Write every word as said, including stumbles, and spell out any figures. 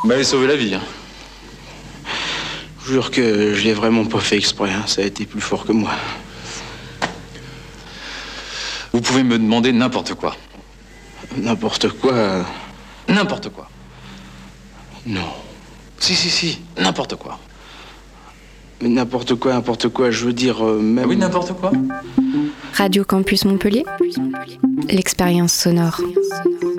Vous m'avez sauvé la vie. Hein. Je vous jure que je l'ai vraiment pas fait exprès. Hein. Ça a été plus fort que moi. Vous pouvez me demander n'importe quoi. N'importe quoi. N'importe quoi. Non. Si, si, si, n'importe quoi. Mais n'importe quoi, n'importe quoi, je veux dire euh, même... Ah oui, n'importe quoi. Radio Campus Montpellier, l'expérience sonore.